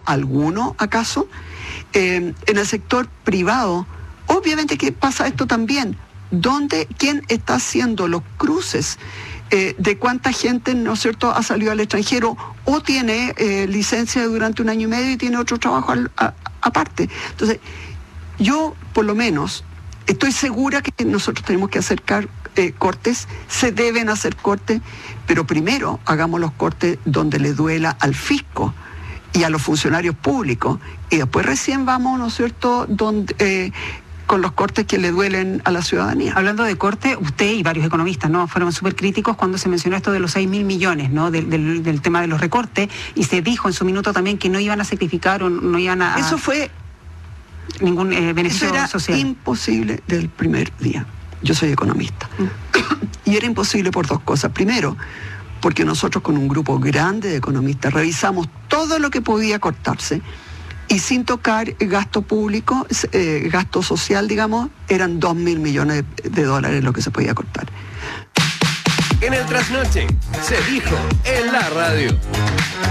alguno acaso? En el sector privado, obviamente que pasa esto también. ¿Quién está haciendo los cruces de cuánta gente, ¿no es cierto?, ha salido al extranjero o tiene licencia durante 1 año y medio y tiene otro trabajo aparte? Entonces, yo por lo menos estoy segura que nosotros tenemos que hacer cortes, se deben hacer cortes, pero primero hagamos los cortes donde le duela al fisco y a los funcionarios públicos, y después recién vamos, ¿no es cierto?, con los cortes que le duelen a la ciudadanía. Hablando de corte, usted y varios economistas, ¿no?, fueron súper críticos cuando se mencionó esto de los 6.000 millones, ¿no?, del tema de los recortes, y se dijo en su minuto también que no iban a sacrificar o no iban a... Eso fue... ningún beneficio eso era social. Imposible del primer día. Yo soy economista. Y era imposible por 2 cosas. Primero, porque nosotros con un grupo grande de economistas revisamos todo lo que podía cortarse, y sin tocar gasto público, gasto social, digamos, eran 2.000 millones de dólares lo que se podía cortar. En el trasnoche se dijo en la radio.